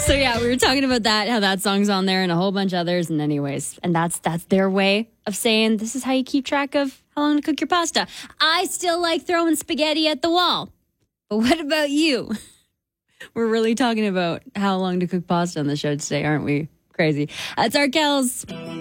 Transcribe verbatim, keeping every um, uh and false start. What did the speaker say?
So yeah, we were talking about that, how that song's on there and a whole bunch of others. And anyways, and that's that's their way of saying this is how you keep track of how long to cook your pasta. I still like throwing spaghetti at the wall. But what about you? We're really talking about how long to cook pasta on the show today, aren't we? Crazy. That's Arkells.